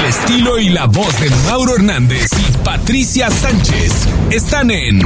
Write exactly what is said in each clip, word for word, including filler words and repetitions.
estilo y la voz de Mauro Hernández y Patricia Sánchez están en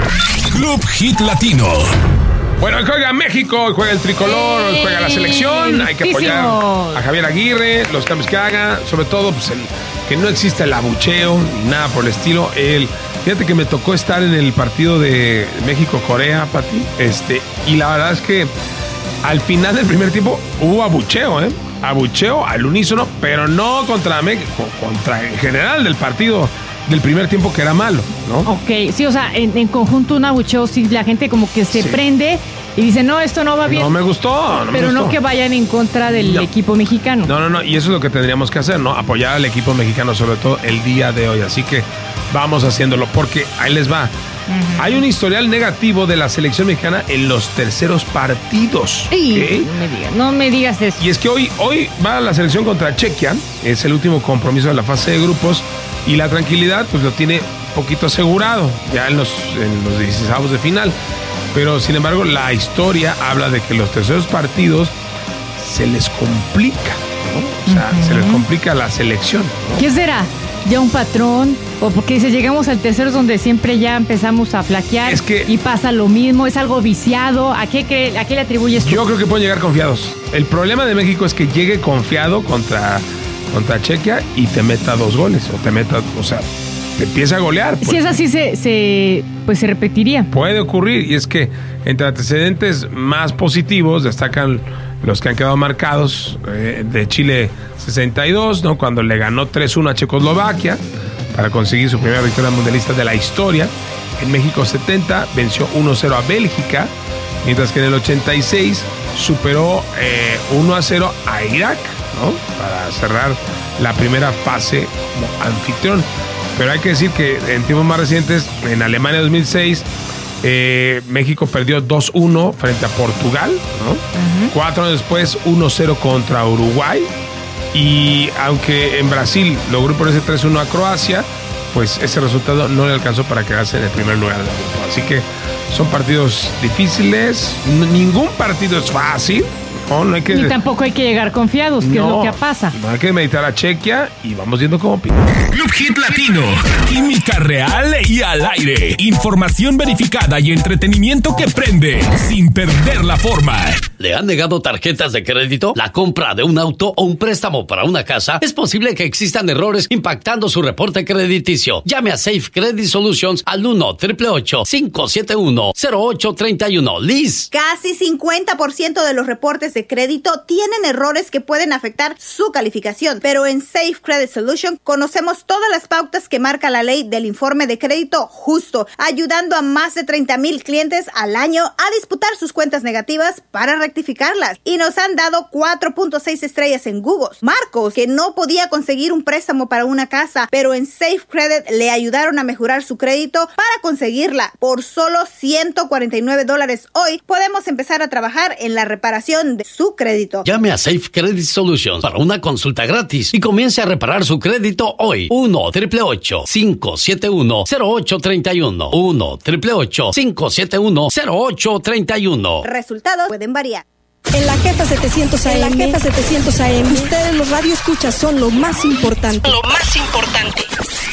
Club Hit Latino. Bueno, hoy juega México, hoy juega el tricolor, hoy juega la selección. Hay que apoyar a Javier Aguirre, los cambios que haga, sobre todo pues, el, que no exista el abucheo ni nada por el estilo. El, fíjate que me tocó estar en el partido de México-Corea, Pati, este, y la verdad es que al final del primer tiempo hubo abucheo, ¿eh? Abucheo al unísono, pero no contra México, contra en general del partido del primer tiempo que era malo, ¿no? Ok, sí, o sea, en, en conjunto un abucheo, sí, la gente como que se sí. prende y dice, no, esto no va bien. No me gustó. No pero me gustó. No que vayan en contra del no. equipo mexicano. No, no, no, y eso es lo que tendríamos que hacer, ¿no? Apoyar al equipo mexicano, sobre todo el día de hoy. Así que vamos haciéndolo, porque ahí les va. Uh-huh. Hay un historial negativo de la selección mexicana en los terceros partidos. Sí, ¿okay? no, me digas, no me digas eso. Y es que hoy, hoy va la selección contra Chequia, es el último compromiso de la fase de grupos, y la tranquilidad pues lo tiene un poquito asegurado ya en los, en los dieciseisavos de final. Pero sin embargo la historia habla de que los terceros partidos se les complica, ¿no? O sea, uh-huh. se les complica la selección, ¿no? ¿Qué será? ¿Ya un patrón? ¿O porque dice llegamos al tercero donde siempre ya empezamos a flaquear es que, y pasa lo mismo? ¿Es algo viciado? ¿A qué, cree, ¿A qué le atribuyes tú? Yo creo que pueden llegar confiados. El problema de México es que llegue confiado contra, contra Chequia y te meta dos goles. O te meta, o sea, te empieza a golear. Pues. Si es así, se, se, pues se repetiría. Puede ocurrir. Y es que entre antecedentes más positivos destacan los que han quedado marcados, eh, de Chile sesenta y dos, ¿no? Cuando le ganó tres uno a Checoslovaquia para conseguir su primera victoria mundialista de la historia. En México setenta venció uno cero a Bélgica, mientras que en el ochenta y seis superó eh, uno a cero a Irak, ¿no? Para cerrar la primera fase como anfitrión. Pero hay que decir que en tiempos más recientes, en Alemania dos mil seis, Eh, México perdió dos uno frente a Portugal, ¿no? Uh-huh. Cuatro años después, uno cero contra Uruguay. Y aunque en Brasil logró ponerse tres uno a Croacia, pues ese resultado no le alcanzó para quedarse en el primer lugar del grupo. Así que son partidos difíciles. Ningún partido es fácil. No, no hay que... Ni tampoco hay que llegar confiados, que no, es lo que pasa. No hay que meditar a Chequia y vamos viendo cómo pinta. Club Hit Latino. Química real y al aire. Información verificada y entretenimiento que prende sin perder la forma. ¿Le han negado tarjetas de crédito? ¿La compra de un auto o un préstamo para una casa? Es posible que existan errores impactando su reporte crediticio. Llame a Safe Credit Solutions al uno, ocho ocho ocho, cinco siete uno, cero ocho tres uno. Liz. Casi cincuenta por ciento de los reportes de crédito tienen errores que pueden afectar su calificación, pero en Safe Credit Solution conocemos todas las pautas que marca la ley del informe de crédito justo, ayudando a más de treinta mil clientes al año a disputar sus cuentas negativas para rectificarlas, y nos han dado cuatro punto seis estrellas en Google. Marcos, que no podía conseguir un préstamo para una casa, pero en Safe Credit le ayudaron a mejorar su crédito para conseguirla. Por solo ciento cuarenta y nueve dólares hoy podemos empezar a trabajar en la reparación de su crédito. Llame a Safe Credit Solutions para una consulta gratis y comience a reparar su crédito hoy. uno, ocho ocho ocho, cinco siete uno, cero ocho tres uno. uno, ocho ocho ocho, cinco siete uno, cero ocho tres uno. Resultados pueden variar. En la Jefa setecientos A M, en la Jefa setecientos A M, ustedes los radioescuchas son lo más importante. Lo más importante.